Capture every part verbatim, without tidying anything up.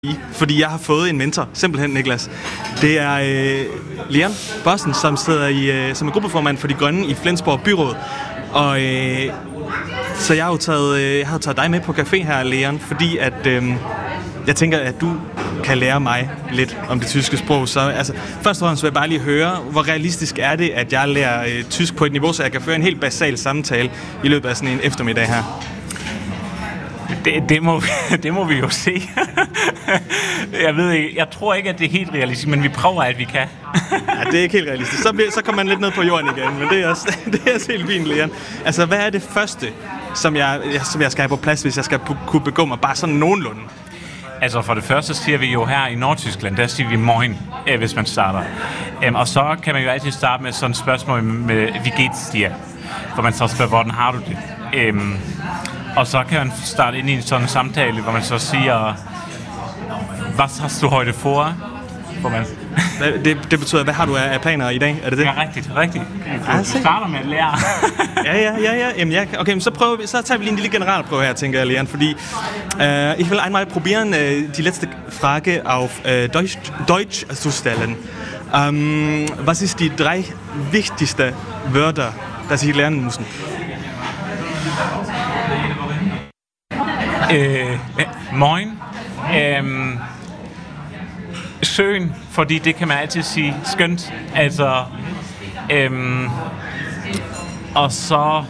Fordi jeg har fået en mentor, simpelthen, Niklas. Det er øh, Leon Bossen, som sidder i, øh, som er gruppeformand for De Grønne i Flensborg Byråd. Og øh, så jeg har jo taget, øh, jeg har taget dig med på café her, Leon, fordi at øh, jeg tænker, at du kan lære mig lidt om det tyske sprog. Så altså, først og fremmest vil jeg bare lige høre, hvor realistisk er det, at jeg lærer øh, tysk på et niveau, så jeg kan føre en helt basal samtale i løbet af sådan en eftermiddag her. Det, det, må, det må vi jo se. Jeg ved ikke, jeg tror ikke, at det er helt realistisk, men vi prøver, at vi kan. Ja, det er ikke helt realistisk. Så, bliver, så kommer man lidt ned på jorden igen, men det er også, det er også helt fint, Leon. Altså, hvad er det første, som jeg, som jeg skal have på plads, hvis jeg skal kunne begå mig bare sådan nogenlunde? Altså, for det første siger vi jo her i Nordtyskland, der siger vi moin, hvis man starter. Um, og så kan man jo altid starte med sådan et spørgsmål med, wie geht's dir? For man så spørger, hvordan har du det? Um, Og så kan man starte ind i en sådan samtale, hvor man så siger, hvad har du heute vor? Man... det, det betyder, hvad har du af planer i dag? Er det det? Ja, rigtigt, rigtigt. Du ja, starter med at lære. ja, ja, ja, ja. Jamen, ja. Okay, men så, prøver vi, så tager vi lige en lille generalprøve her, tænker jeg, Leon, fordi uh, ich will einmal probieren, uh, die letzte Frage auf uh, Deutsch, Deutsch zu stellen. Um, was ist die drei wichtigste Wörter, das ich lernen muss? Øh, moin. Øhm, schön, fordi det kan man altid sige skønt. Altså, øhm, og så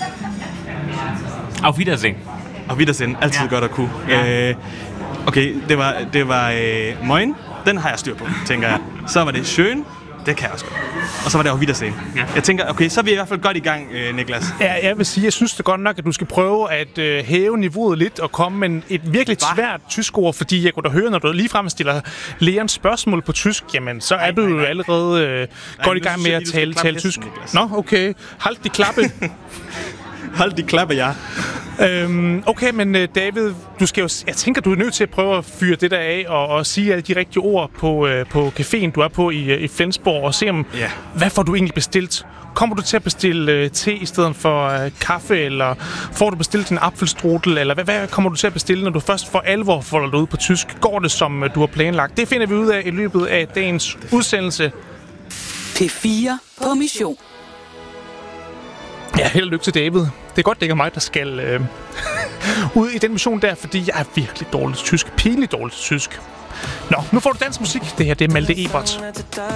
auf Wiedersehen. Auf Wiedersehen, altid ja. Godt at kunne. Ja. Øh, okay, det var, det var øh, moin, den har jeg styr på, tænker jeg. Så var det schön, det kan jeg også godt. Og så var det auf Wiedersehen. Ja. Jeg tænker, okay, så er vi i hvert fald godt i gang, øh, Niklas. Ja, jeg vil sige, jeg synes det godt nok, at du skal prøve at øh, hæve niveauet lidt og komme med et virkelig Hva? svært tysk ord, fordi jeg kunne da høre, når du ligefrem stiller Leons spørgsmål på tysk, jamen så er nej, du jo allerede øh, nej, godt i gang med at tale, tale tysk. Niklas. Nå, okay. Hold de klappe. Hold de klappe, ja. Øhm, okay, men uh, David, du skal jo, jeg tænker, du er nødt til at prøve at fyre det der af og, og sige alle de rigtige ord på, uh, på caféen, du er på i, uh, i Flensborg, og se om, yeah. hvad får du egentlig bestilt? Kommer du til at bestille uh, te i stedet for uh, kaffe, eller får du bestilt en apfelstrudel, eller hvad, hvad kommer du til at bestille, når du først for alvor folder dig ud på tysk? Går det, som uh, du har planlagt? Det finder vi ud af i løbet af dagens udsendelse. P fire på mission. Ja, held og lykke til David. Det er godt, det ikke er mig, der skal øh, ud i den mission der, fordi jeg er virkelig dårlig til tysk. Pinligt dårlig til tysk. Nå, nu får du dansk musik. Det her, det er Malte Ebert.